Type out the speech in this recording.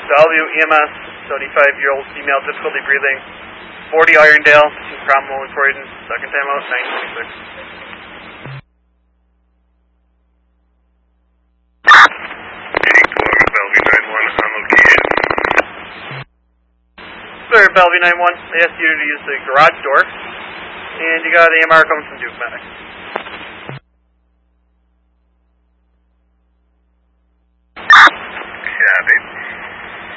Bellevue EMS, 75-year-old female, difficulty breathing. 40 Irondale, between Cromwell and Croydon. Second time out, 926. Bellevue 9-1 on location. Clear, Bellevue 9-1. They asked you to use the garage door. And you got AMR coming from Duke Medic.